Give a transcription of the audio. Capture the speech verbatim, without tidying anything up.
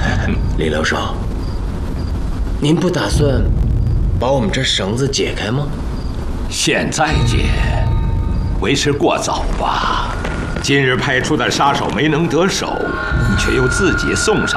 李留守，您不打算把我们这绳子解开吗？ 现在解，为时过早吧。今日派出的杀手没能得手，你却又自己送上